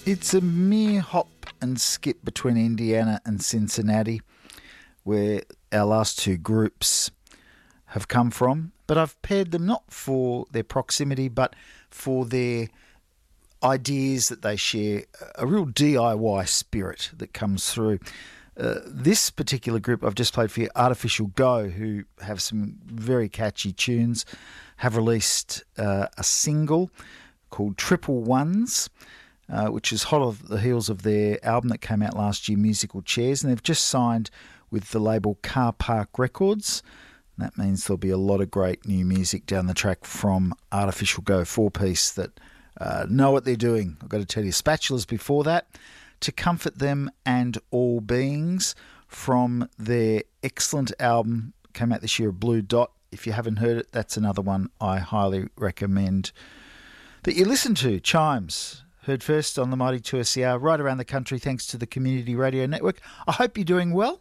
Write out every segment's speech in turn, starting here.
It's a mere hop and skip between Indiana and Cincinnati, where our last two groups have come from. But I've paired them not for their proximity, but for their ideas that they share, a real DIY spirit that comes through. This particular group I've just played for you, Artificial Go, who have some very catchy tunes, have released a single called Triple Ones, which is hot off the heels of their album that came out last year, Musical Chairs, and they've just signed with the label Car Park Records. That means there'll be a lot of great new music down the track from Artificial Go, four-piece that know what they're doing. I've got to tell you, Spatulas before that, To Comfort Them and All Beings, from their excellent album, came out this year, Blue Dot. If you haven't heard it, that's another one I highly recommend that you listen to. Chimes, heard first on the Mighty 2SER right around the country thanks to the Community Radio Network. I hope you're doing well.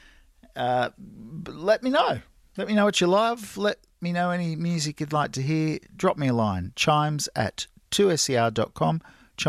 Let me know. Let me know what you love. Let me know any music you'd like to hear. Drop me a line. chimes@2ser.com.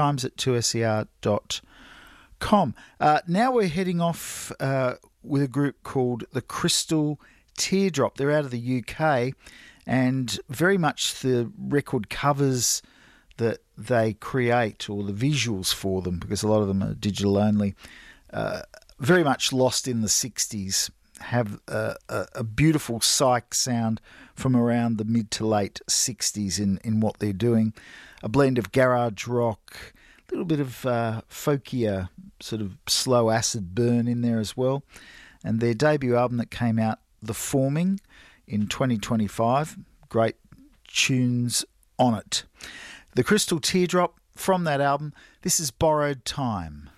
chimes@2ser.com. Now we're heading off with a group called the Crystal Teardrop. They're out of the UK, and very much the record covers that they create, or the visuals for them, because a lot of them are digital only, very much lost in the 60s, have a beautiful psych sound from around the mid to late 60s in what they're doing. A blend of garage rock, a little bit of folkier, sort of slow acid burn in there as well. And their debut album that came out, The Forming, in 2025, great tunes on it. The Crystal Teardrop, from that album, this is Borrowed Time.